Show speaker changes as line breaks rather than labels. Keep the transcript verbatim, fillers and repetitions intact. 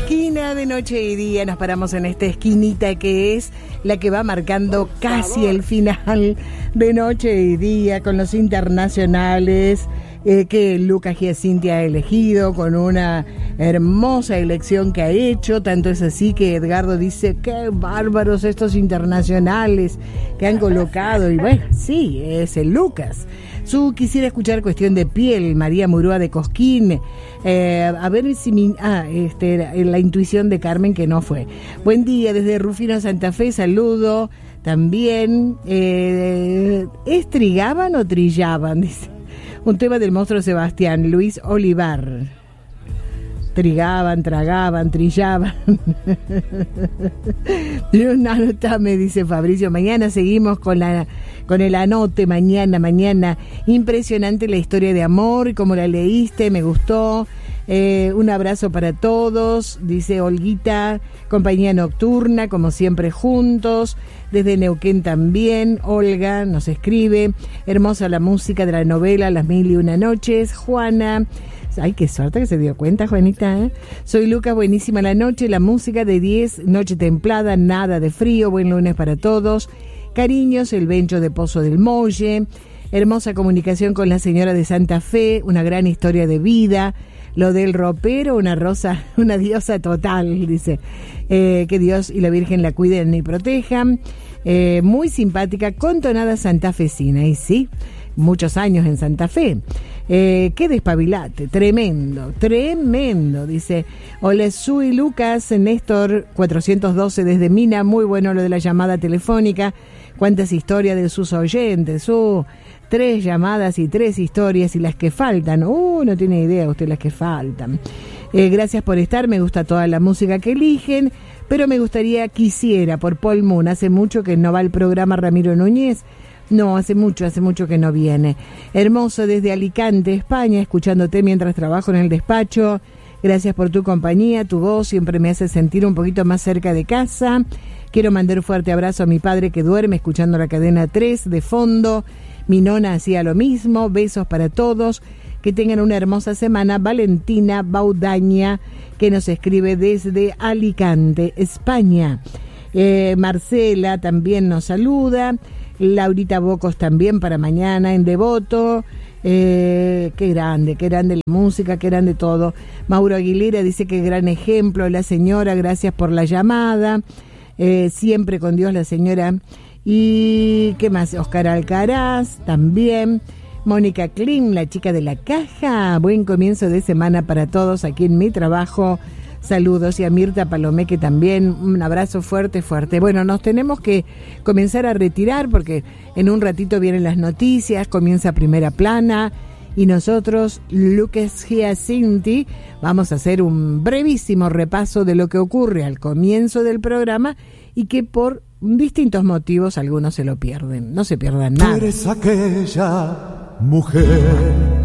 esquina de noche y día. Nos paramos en esta esquinita que es la que va marcando casi el final de noche y día con los internacionales eh, que Lucas Giacinti ha elegido, con una hermosa elección que ha hecho. Tanto es así que Edgardo dice: qué bárbaros estos internacionales que han colocado. Y bueno, sí, es el Lucas. Su quisiera escuchar Cuestión de piel, María Murúa de Cosquín. Eh, a ver si mi, ah, este, la intuición de Carmen, que no fue. Buen día desde Rufino, Santa Fe, saludo también. Eh, ¿Es trigaban o trillaban? Dice. Un tema del monstruo Sebastián, Luis Olivar. Trigaban, tragaban, trillaban. Una nota, me dice Fabricio. Mañana seguimos con la con el anote. Mañana, mañana. Impresionante la historia de amor, como la leíste, me gustó. Eh, un abrazo para todos, dice Olguita. Compañía nocturna, como siempre juntos. Desde Neuquén también, Olga nos escribe. Hermosa la música de la novela Las Mil y Una Noches. Juana. Ay, qué suerte que se dio cuenta, Juanita, ¿eh? Soy Lucas, buenísima la noche, la música de diez, noche templada, nada de frío, buen lunes para todos. Cariños, el Bencho de Pozo del Molle. Hermosa comunicación con la señora de Santa Fe, una gran historia de vida. Lo del ropero, una rosa, una diosa total, dice. Eh, que Dios y la Virgen la cuiden y protejan. Eh, muy simpática, con tonada santafesina, y sí, muchos años en Santa Fe. Eh, qué despabilate, tremendo, tremendo, dice. Hola, soy Lucas, Néstor cuatrocientos doce desde Mina, muy bueno lo de la llamada telefónica. Cuántas historias de sus oyentes, uh, tres llamadas y tres historias y las que faltan, uh, no tiene idea usted las que faltan. Eh, gracias por estar, me gusta toda la música que eligen, pero me gustaría, quisiera, por Paul Moon, hace mucho que no va el programa Ramiro Núñez. No, hace mucho, hace mucho que no viene. Hermoso desde Alicante, España, escuchándote mientras trabajo en el despacho. Gracias por tu compañía, tu voz siempre me hace sentir un poquito más cerca de casa. Quiero mandar un fuerte abrazo a mi padre que duerme escuchando la cadena tres de fondo. Mi nona hacía lo mismo. Besos para todos. Que tengan una hermosa semana. Valentina Baudaña, que nos escribe desde Alicante, España. Eh, Marcela también nos saluda. Laurita Bocos también para mañana en Devoto. Eh, qué grande, qué grande la música, qué grande todo. Mauro Aguilera dice que gran ejemplo la señora, gracias por la llamada. Eh, siempre con Dios la señora. Y qué más, Oscar Alcaraz también. Mónica Klim, la chica de la caja. Buen comienzo de semana para todos aquí en mi trabajo. Saludos, y a Mirta Palomeque también, un abrazo fuerte, fuerte. Bueno, nos tenemos que comenzar a retirar porque en un ratito vienen las noticias, comienza Primera Plana y nosotros, Lucas Giacinti, vamos a hacer un brevísimo repaso de lo que ocurre al comienzo del programa y que por distintos motivos algunos se lo pierden. No se pierdan nada.
Tú eres aquella mujer